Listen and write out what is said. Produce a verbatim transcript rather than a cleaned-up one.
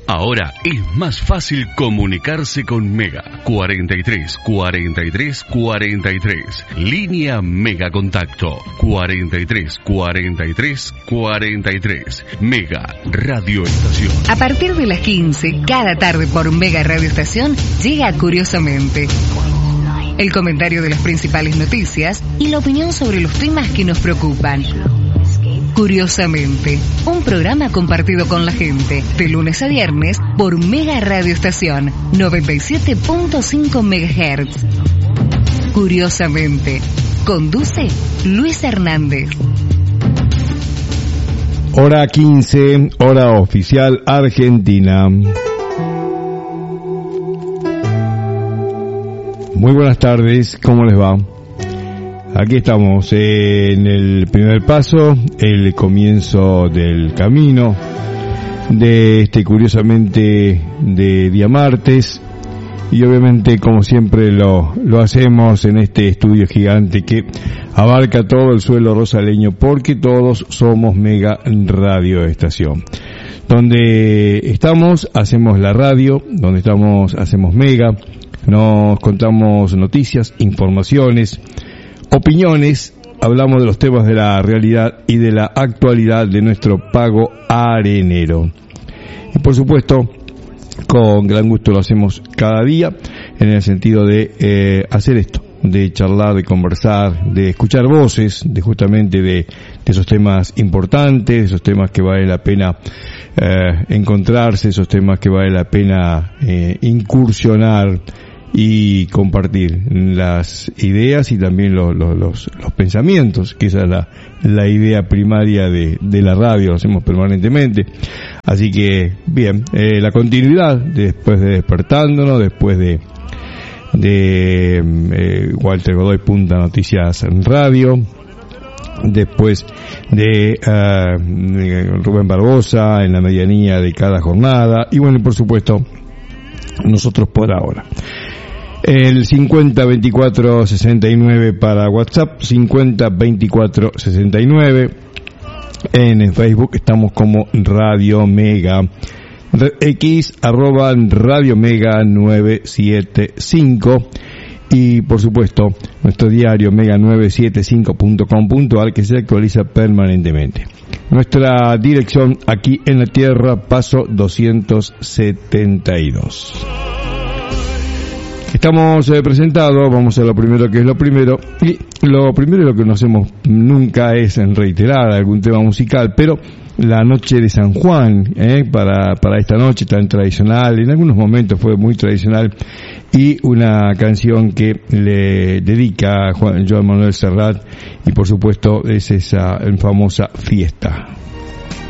Ahora es más fácil comunicarse con Mega. cuarenta y tres, cuarenta y tres, cuarenta y tres. Línea Mega Contacto. cuarenta y tres, cuarenta y tres, cuarenta y tres. Mega Radio Estación. A partir de las quince, cada tarde por Mega Radio Estación, llega Curiosamente. El comentario de las principales noticias y la opinión sobre los temas que nos preocupan. Curiosamente, un programa compartido con la gente, de lunes a viernes por Mega Radio Estación, noventa y siete punto cinco megahertz. Curiosamente, conduce Luis Hernández. Hora quince, hora oficial Argentina. Muy buenas tardes, ¿cómo les va? Aquí estamos en el primer paso, el comienzo del camino de este curiosamente de día martes, y obviamente como siempre lo, lo hacemos en este estudio gigante que abarca todo el suelo rosaleño, porque todos somos Mega Radio Estación. Donde estamos hacemos la radio, donde estamos hacemos Mega, nos contamos noticias, informaciones, opiniones, hablamos de los temas de la realidad y de la actualidad de nuestro pago arenero. Y por supuesto, con gran gusto lo hacemos cada día, en el sentido de eh, hacer esto, de charlar, de conversar, de escuchar voces, de justamente de, de esos temas importantes, de esos temas que vale la pena eh, encontrarse, esos temas que vale la pena eh, incursionar y compartir las ideas y también los, los, los, los pensamientos, que esa es la, la idea primaria de, de la radio, lo hacemos permanentemente. Así que, bien, eh, la continuidad, después de Despertándonos, después de, de eh, Walter Godoy Punta Noticias en Radio, después de uh, Rubén Barbosa en la medianía de cada jornada, y bueno, por supuesto, nosotros por ahora. El cincuenta veinticuatro sesenta y nueve para WhatsApp, cincuenta veinticuatro sesenta y nueve. En Facebook estamos como Radio Mega. X arroba Radio Mega nueve siete cinco. Y por supuesto, nuestro diario mega nueve siete cinco punto com punto a r que se actualiza permanentemente. Nuestra dirección aquí en la Tierra, Paso doscientos setenta y dos. Estamos eh, presentados, vamos a lo primero que es lo primero, y lo primero lo que no hacemos nunca es en reiterar algún tema musical, pero la noche de San Juan, eh, para, para esta noche tan tradicional, en algunos momentos fue muy tradicional, y una canción que le dedica a Juan, Joan Manuel Serrat, y por supuesto es esa famosa fiesta.